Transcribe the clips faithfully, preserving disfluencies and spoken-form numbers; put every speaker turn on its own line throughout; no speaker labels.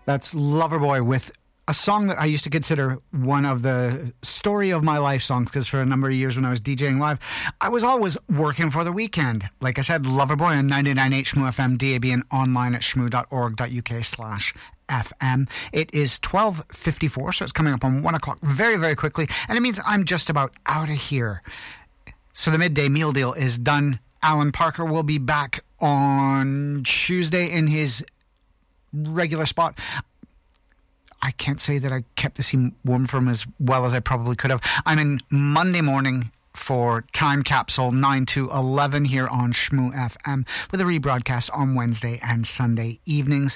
That's Loverboy with a song that I used to consider one of the story of my life songs, because for a number of years when I was DJing live, I was always working for the weekend. Like I said, Loverboy on ninety-nine point eight Shmoo F M, D A B, and online at shmoo.org.uk slash F M. It is twelve fifty-four, so it's coming up on one o'clock very, very quickly, and it means I'm just about out of here. So the midday meal deal is done. Alan Parker will be back on Tuesday in his regular spot. I can't say that I kept the scene warm for him as well as I probably could have. I'm in Monday morning for Time Capsule nine to eleven here on Shmoo F M, with a rebroadcast on Wednesday and Sunday evenings.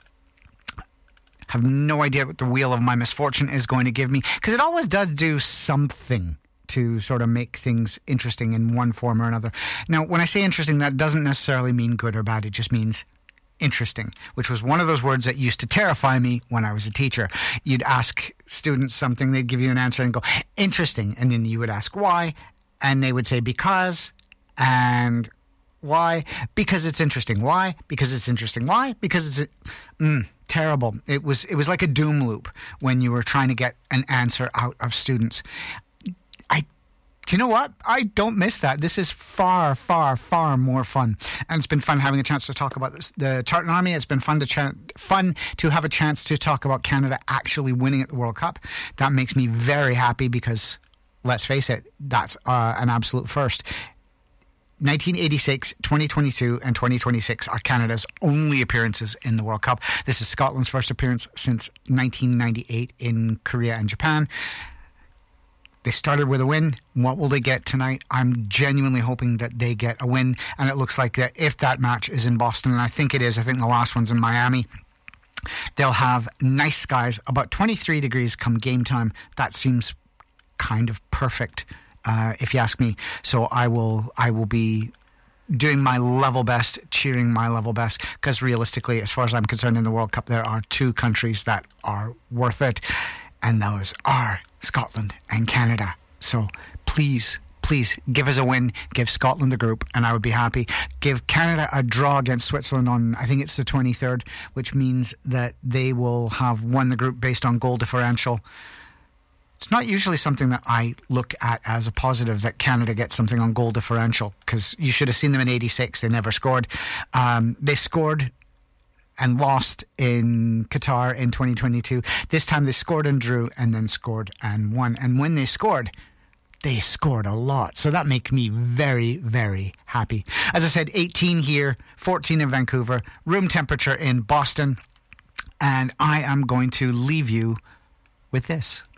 Have no idea what the wheel of my misfortune is going to give me, because it always does do something to sort of make things interesting in one form or another. Now, when I say interesting, that doesn't necessarily mean good or bad. It just means interesting, which was one of those words that used to terrify me when I was a teacher. You'd ask students something, they'd give you an answer and go, interesting. And then you would ask why, and they would say because, and why? Because it's interesting. Why? Because it's interesting. Why? Because it's mm, terrible. It was, it was like a doom loop when you were trying to get an answer out of students. I Do you know what? I don't miss that. This is far, far, far more fun. And it's been fun having a chance to talk about this, the Tartan Army. It's been fun to ch- fun to have a chance to talk about Canada actually winning at the World Cup. That makes me very happy because, let's face it, that's uh, an absolute first. nineteen eighty-six, twenty twenty-two, and twenty twenty-six are Canada's only appearances in the World Cup. This is Scotland's first appearance since nineteen ninety-eight in Korea and Japan. They started with a win. What will they get tonight? I'm genuinely hoping that they get a win. And it looks like that if that match is in Boston, and I think it is, I think the last one's in Miami, they'll have nice skies, about twenty-three degrees come game time. That seems kind of perfect, uh, if you ask me. So I will, I will be doing my level best, cheering my level best, because realistically, as far as I'm concerned in the World Cup, there are two countries that are worth it. And those are Scotland and Canada. So please, please give us a win. Give Scotland the group, and I would be happy. Give Canada a draw against Switzerland on, I think it's the twenty-third, which means that they will have won the group based on goal differential. It's not usually something that I look at as a positive, that Canada gets something on goal differential, because you should have seen them in eighty-six. They never scored. Um, they scored and lost in Qatar in twenty twenty-two. This time they scored and drew, and then scored and won. And when they scored, they scored a lot. So that makes me very, very happy. As I said, eighteen here, fourteen in Vancouver, room temperature in Boston. And I am going to leave you with this.